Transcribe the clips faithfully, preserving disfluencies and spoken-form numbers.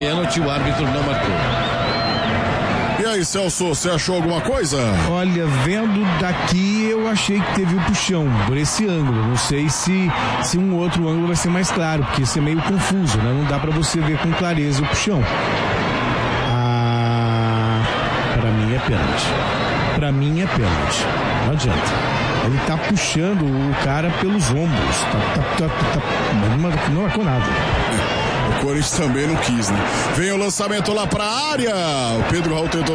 Pênalti, o árbitro não marcou. E aí, Celso, você achou alguma coisa? Olha, vendo daqui eu achei que teve o puxão, por esse ângulo. Não sei se, se um outro ângulo vai ser mais claro, porque isso é meio confuso, né? Não dá pra você ver com clareza o puxão. Ah, pra mim é pênalti. Pra mim é pênalti. Não adianta. Ele tá puxando o cara pelos ombros. Tá, tá, tá, tá, tá, não marcou nada. O Corinthians também não quis, né? Vem o lançamento lá pra área. O Pedro Raul tentou...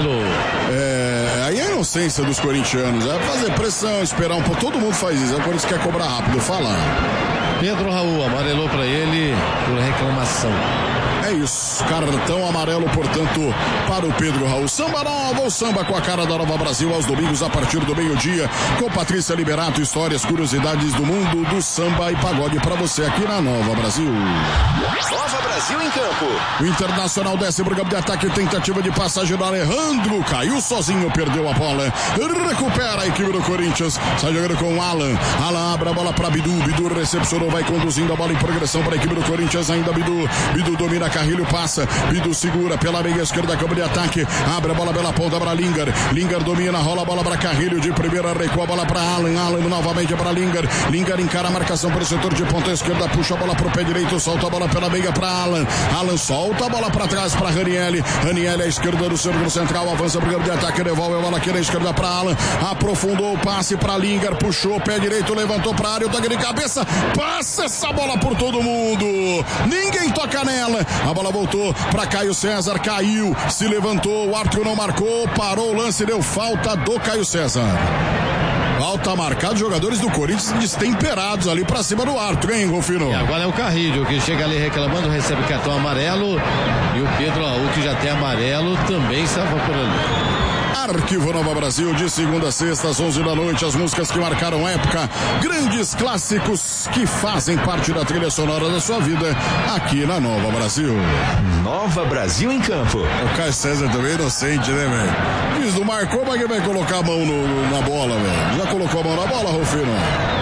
É, aí é a inocência dos corintianos. É fazer pressão, esperar um pouco. Todo mundo faz isso. O Corinthians quer cobrar rápido. Fala. Pedro Raul amarelou pra ele por reclamação. É isso, cartão amarelo, portanto, para o Pedro Raul. Samba Nova, o samba com a cara da Nova Brasil, aos domingos a partir do meio-dia, com Patrícia Liberato, histórias, curiosidades do mundo do samba e pagode para você aqui na Nova Brasil. Nova Brasil em campo. O Internacional desce pro campo de ataque, tentativa de passagem do Alejandro, caiu sozinho, perdeu a bola, recupera a equipe do Corinthians, sai jogando com o Alan, Alan abre a bola para Bidu, Bidu recepcionou, vai conduzindo a bola em progressão para a equipe do Corinthians, ainda Bidu, Bidu domina, Carrilho passa, Bidu segura pela meia esquerda, campo de ataque, abre a bola pela ponta para Lingard, Lingard domina, rola a bola para Carrilho, de primeira recua a bola para Alan, Alan novamente para Lingard, Lingard encara a marcação para o setor de ponta esquerda, puxa a bola pro pé direito, solta a bola pela meia para Alan, Alan solta a bola para trás para Ranieri, Ranieri à esquerda do círculo central, avança pro campo de ataque, devolve a bola aqui na esquerda para Alan, aprofundou o passe para Lingard, puxou, pé direito, levantou para a área, o toque de cabeça, passa essa bola por todo mundo, ninguém toca nela, a bola voltou para Caio César, caiu, se levantou, o árbitro não marcou, parou o lance, deu falta do Caio César. Falta marcada, jogadores do Corinthians destemperados ali pra cima do árbitro, hein, Rufino? E agora é o Carrilho que chega ali reclamando, recebe cartão amarelo, e o Pedro Raul, que já tem amarelo, também estava por ali. Arquivo Nova Brasil, de segunda a sexta, às onze da noite, as músicas que marcaram época, grandes clássicos que fazem parte da trilha sonora da sua vida, aqui na Nova Brasil. Nova Brasil em campo. O Caio César também inocente, né, velho? Diz, não marcou, mas quem vai colocar a mão no, na bola, velho? Já colocou a mão na bola, Rufino?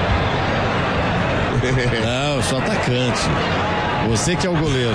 Não, sou atacante. Você que é o goleiro.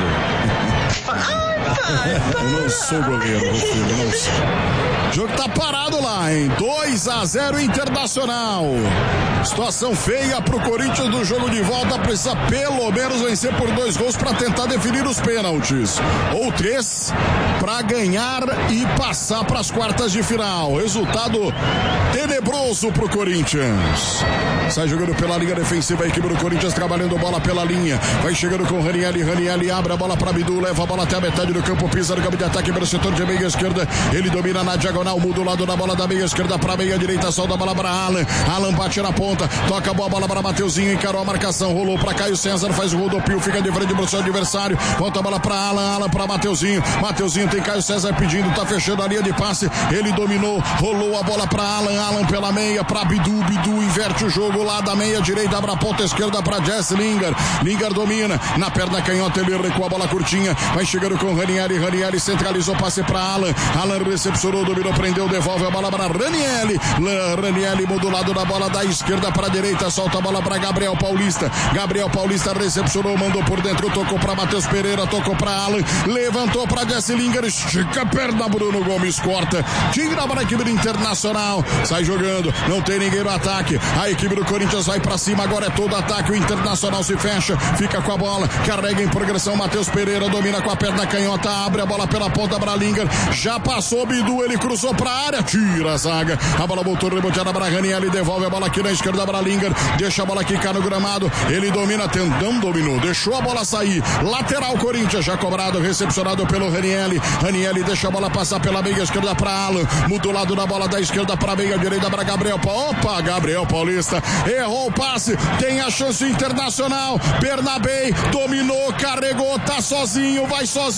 Eu não sou goleiro, Rufino, eu não sou. O jogo tá parado lá, hein? dois a zero Internacional. Situação feia pro Corinthians do jogo de volta. Precisa pelo menos vencer por dois gols para tentar definir os pênaltis. Ou três para ganhar e passar para as quartas de final. Resultado tenebroso pro Corinthians. Sai jogando pela linha defensiva a equipe do Corinthians, trabalhando bola pela linha. Vai chegando com Ranieri. Ranieri abre a bola para Bidu, leva a bola até a metade do campo, pisa no campo de ataque pelo setor de meia esquerda. Ele domina na diagonal, muda o lado da bola da meia esquerda para meia direita, solta a bola para Alan. Alan bate na ponta, toca a boa bola para Mateuzinho, encarou a marcação, rolou para Caio César, faz o rodopio, fica de frente pro seu adversário, volta a bola para Alan, Alan para Mateuzinho. Mateuzinho tem Caio César pedindo, tá fechando a linha de passe. Ele dominou, rolou a bola para Alan, Alan pela meia para Bidu, Bidu inverte o jogo lá da meia direita, abre a ponta esquerda para Jesse Lingard. Lingard domina na perna canhota, ele recua a bola curtinha, vai chegando com Ranieri. Ranieri centralizou, passe para Alan. Alan recepcionou, dominou, prendeu, devolve a bola para Ranieri. Ranieri mudou o lado da bola da esquerda para a direita, solta a bola para Gabriel Paulista. Gabriel Paulista recepcionou, mandou por dentro, tocou para Matheus Pereira, tocou para Alan, levantou para Jesse Lingard, estica a perna, Bruno Gomes corta, tira para a equipe do Internacional, sai jogando, não tem ninguém no ataque. A equipe do Corinthians vai para cima, agora é todo ataque. O Internacional se fecha, fica com a bola, carrega em progressão. Matheus Pereira domina com a perna canhota, abre a bola pela ponta para Lingard, já passou Bidu, ele cruzou para a área, tira a zaga, a bola voltou reboteada para Ranieri, devolve a bola aqui na esquerda para Lingard, deixa a bola quicar no gramado, ele domina, não dominou, deixou a bola sair, lateral Corinthians, já cobrado, recepcionado pelo Ranieri. Ranieri deixa a bola passar pela meia esquerda para Alan, muda o lado da bola da esquerda para a meia direita para Gabriel, opa, Gabriel Paulista, errou o passe, tem a chance Internacional, Bernabei, dominou, carregou, tá sozinho, vai sozinho,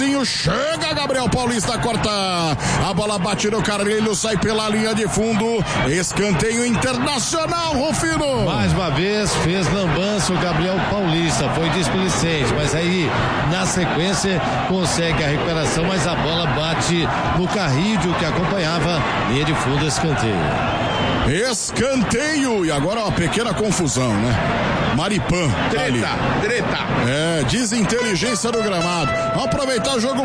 Chega Gabriel Paulista, corta. A bola bate no Carrilho, sai pela linha de fundo. Escanteio Internacional, Rufino. Mais uma vez fez lambança o Gabriel Paulista, foi displicente, mas aí na sequência consegue a recuperação, mas a bola bate no Carrilho que acompanhava linha de fundo, escanteio. Escanteio, e agora uma pequena confusão, né? Maripan. Treta, ali. treta. É, desinteligência do gramado. Vamos aproveitar o jogo